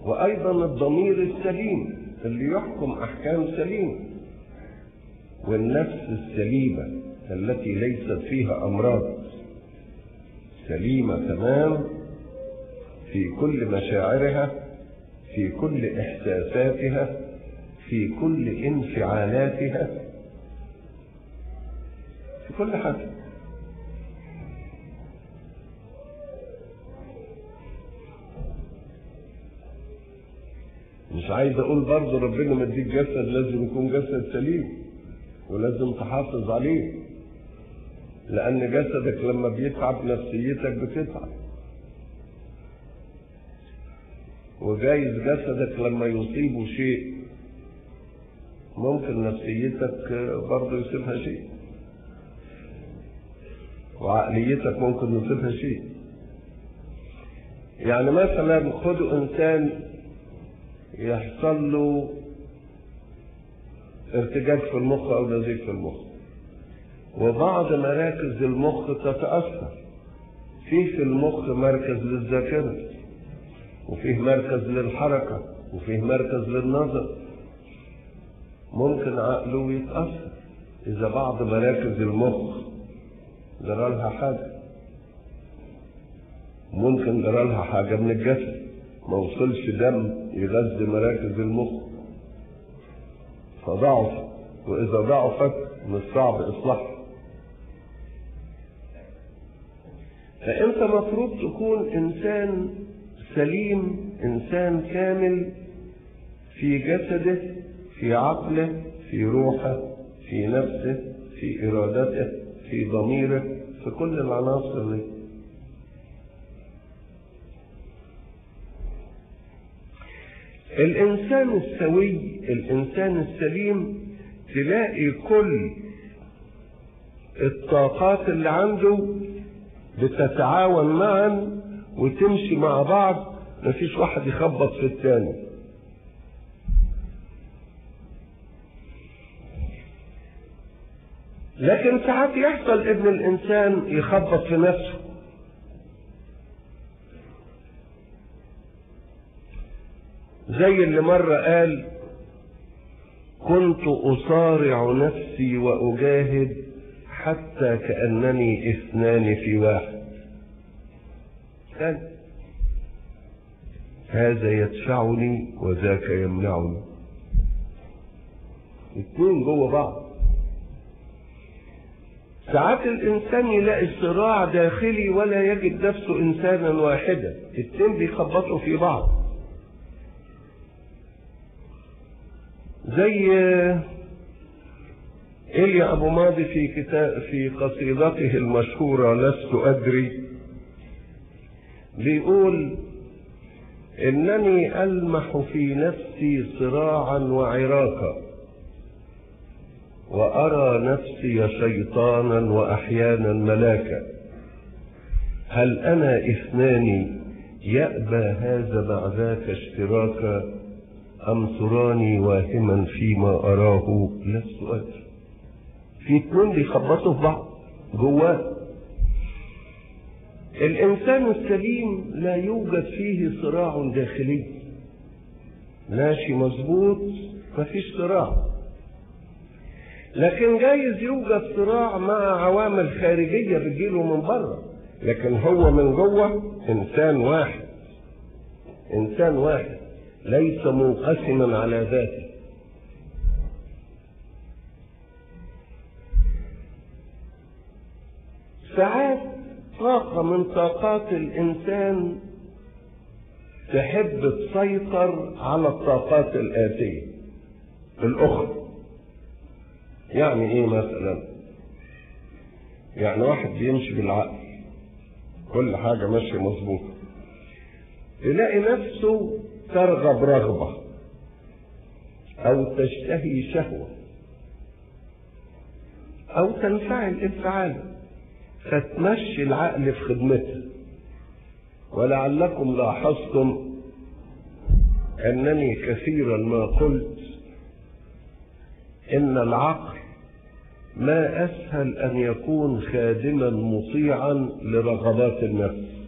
وأيضا الضمير السليم اللي يحكم أحكام سليمة، والنفس السليمة التي ليست فيها أمراض، سليمة تمام في كل مشاعرها، في كل إحساساتها، في كل انفعالاتها، في كل حاجة. مش عايز اقول برضه ربنا مديك جسد لازم يكون جسد سليم ولازم تحافظ عليه، لان جسدك لما بيتعب نفسيتك بتتعب، وجايز جسدك لما يصيبه شيء ممكن نفسيتك برضه يصيبها شيء، وعقليتك ممكن يصيبها شيء. يعني مثلا خدوا انسان يحصل له ارتجاج في المخ او نزيف في المخ، وبعض مراكز المخ تتأثر. في المخ مركز للذاكرة، وفيه مركز للحركة، وفيه مركز للنظر. ممكن عقله يتأثر إذا بعض مراكز المخ جرالها حاجة، ممكن جرالها حاجة من الجسد، ما وصلش دم يغذي مراكز المخ فضعف، وإذا ضعفت من الصعب إصلاحها. فأنت مفروض تكون إنسان سليم، إنسان كامل في جسده، في عقله، في روحه، في نفسه، في إرادته، في ضميره، في كل العناصر دي. الإنسان السوي، الإنسان السليم، تلاقي كل الطاقات اللي عنده بتتعاون معا وتمشي مع بعض، مفيش واحد يخبط في الثاني. لكن ساعات يحصل ان الانسان يخبط في نفسه، زي اللي مرة قال: كنت أصارع نفسي وأجاهد حتى كأنني اثنان في واحد. هذا يدفعني وذاك يمنعني، اتنين جوه بعض. ساعات الإنسان يلاقي صراع داخلي ولا يجد نفسه إنسانا واحدا، اتنين بيخبطوا في بعض. زي إيليا أبو ماضي في قصيدته المشهورة لست أدري، بيقول: إنني ألمح في نفسي صراعا وعراكا، وأرى نفسي شيطانا وأحيانا ملاكا، هل أنا اثنان يأبى هذا مع ذاك اشتراكا، أم تراني واهما فيما أراه لست أدري. في اتنين بيخبطوا في بعض جواه. الإنسان السليم لا يوجد فيه صراع داخلي، ماشي مظبوط مفيش صراع. لكن جايز يوجد صراع مع عوامل خارجية بتجيله من بره، لكن هو من جوه إنسان واحد، إنسان واحد ليس منقسما على ذاته. ساعات طاقة من طاقات الإنسان تحب تسيطر على الطاقات الآتية الأخرى. يعني إيه مثلا؟ يعني واحد بيمشي بالعقل، كل حاجة ماشية مظبوطة، تلاقي نفسه ترغب رغبة أو تشتهي شهوة أو تنفعل انفعال، فتمشي العقل في خدمته. ولعلكم لاحظتم أنني كثيرا ما قلت إن العقل ما أسهل أن يكون خادما مطيعا لرغبات النفس.